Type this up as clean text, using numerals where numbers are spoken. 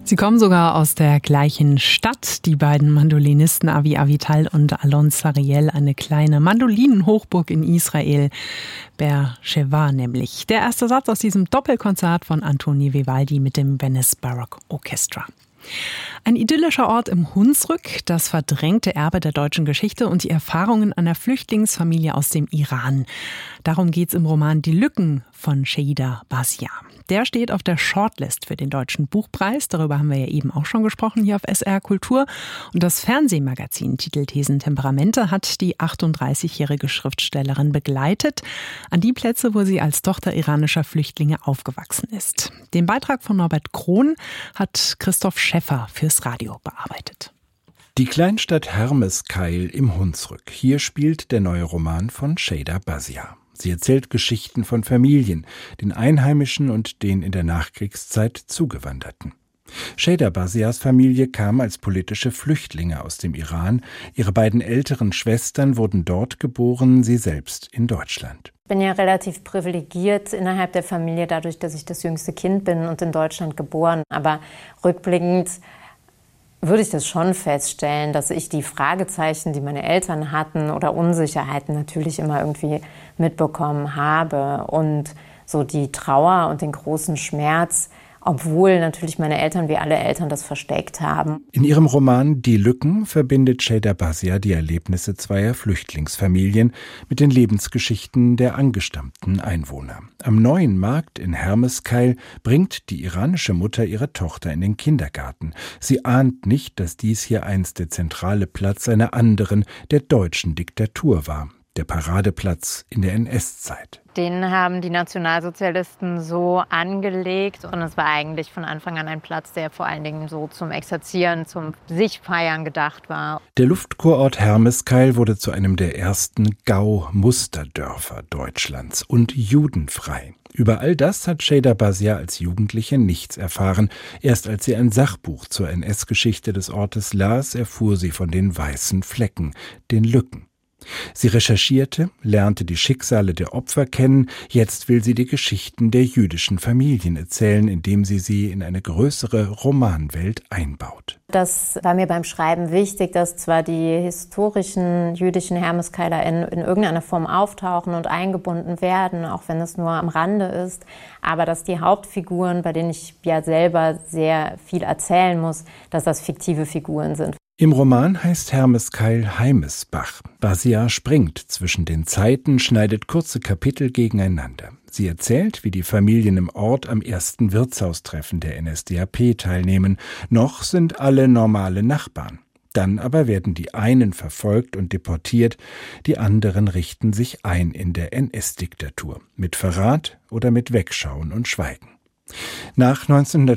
Sie kommen sogar aus der gleichen Stadt, die beiden Mandolinisten Avi Avital und Alon Sariel, eine kleine Mandolinenhochburg in Israel, Be'er-Sheva nämlich. Der erste Satz aus diesem Doppelkonzert von Antonio Vivaldi mit dem Venice Baroque Orchestra. Ein idyllischer Ort im Hunsrück, das verdrängte Erbe der deutschen Geschichte und die Erfahrungen einer Flüchtlingsfamilie aus dem Iran. Darum geht's im Roman Die Lücken von Sheida Bazia. Der steht auf der Shortlist für den Deutschen Buchpreis. Darüber haben wir ja eben auch schon gesprochen hier auf SR Kultur. Und das Fernsehmagazin Titelthesen Temperamente hat die 38-jährige Schriftstellerin begleitet an die Plätze, wo sie als Tochter iranischer Flüchtlinge aufgewachsen ist. Den Beitrag von Norbert Krohn hat Christoph Schäffer fürs Radio bearbeitet. Die Kleinstadt Hermeskeil im Hunsrück. Hier spielt der neue Roman von Sheida Bazia. Sie erzählt Geschichten von Familien, den Einheimischen und den in der Nachkriegszeit Zugewanderten. Sheida Bazias Familie kam als politische Flüchtlinge aus dem Iran. Ihre beiden älteren Schwestern wurden dort geboren, sie selbst in Deutschland. Ich bin ja relativ privilegiert innerhalb der Familie, dadurch, dass ich das jüngste Kind bin und in Deutschland geboren. Aber rückblickend würde ich das schon feststellen, dass ich die Fragezeichen, die meine Eltern hatten oder Unsicherheiten natürlich immer irgendwie mitbekommen habe und so die Trauer und den großen Schmerz, obwohl natürlich meine Eltern wie alle Eltern das versteckt haben. In ihrem Roman Die Lücken verbindet Sheida Bazia die Erlebnisse zweier Flüchtlingsfamilien mit den Lebensgeschichten der angestammten Einwohner. Am Neuen Markt in Hermeskeil bringt die iranische Mutter ihre Tochter in den Kindergarten. Sie ahnt nicht, dass dies hier einst der zentrale Platz einer anderen, der deutschen Diktatur war. Der Paradeplatz in der NS-Zeit. Den haben die Nationalsozialisten so angelegt und es war eigentlich von Anfang an ein Platz, der vor allen Dingen so zum Exerzieren, zum Sich-Feiern gedacht war. Der Luftkurort Hermeskeil wurde zu einem der ersten Gau-Musterdörfer Deutschlands und judenfrei. Über all das hat Sheida Bazia als Jugendliche nichts erfahren. Erst als sie ein Sachbuch zur NS-Geschichte des Ortes las, erfuhr sie von den weißen Flecken, den Lücken. Sie recherchierte, lernte die Schicksale der Opfer kennen. Jetzt will sie die Geschichten der jüdischen Familien erzählen, indem sie in eine größere Romanwelt einbaut. Das war mir beim Schreiben wichtig, dass zwar die historischen jüdischen Hermeskeiler in irgendeiner Form auftauchen und eingebunden werden, auch wenn es nur am Rande ist, aber dass die Hauptfiguren, bei denen ich ja selber sehr viel erzählen muss, dass das fiktive Figuren sind. Im Roman heißt Hermeskeil Heimesbach. Bazia springt zwischen den Zeiten, schneidet kurze Kapitel gegeneinander. Sie erzählt, wie die Familien im Ort am ersten Wirtshaustreffen der NSDAP teilnehmen. Noch sind alle normale Nachbarn. Dann aber werden die einen verfolgt und deportiert, die anderen richten sich ein in der NS-Diktatur. Mit Verrat oder mit Wegschauen und Schweigen. Nach